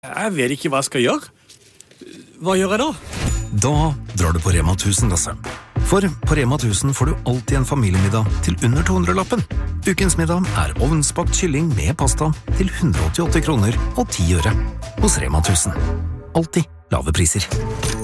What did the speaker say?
Jeg vet ikke hva jeg skal gjøre. Hva gjør jeg da? Da drar du på Rema 1000, Lasse. For på Rema 1000 får du alltid en familiemiddag til under 200-lappen. Ukens middag ovnsbakt kylling med pasta til 188 kroner og 10 øre. Hos Rema 1000. Alltid lave priser.